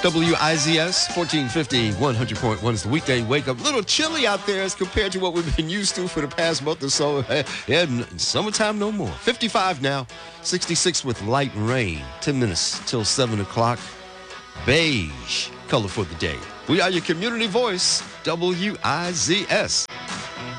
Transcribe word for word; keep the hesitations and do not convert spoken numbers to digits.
W I Z S, fourteen fifty, one hundred point one is the weekday wake up. A little chilly out there as compared to what we've been used to for the past month or so. Yeah, summertime no more. fifty-five now, sixty-six with light rain. ten minutes till seven o'clock. Beige color for the day. We are your community voice, W I Z S.